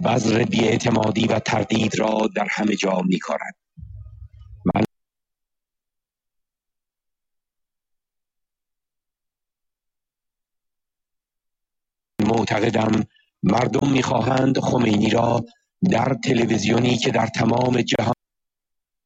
بذر بی‌اعتمادی و تردید را در همه جا می‌کارد. من معتقدم مردم می‌خواهند خمینی را در تلویزیونی که در تمام جهان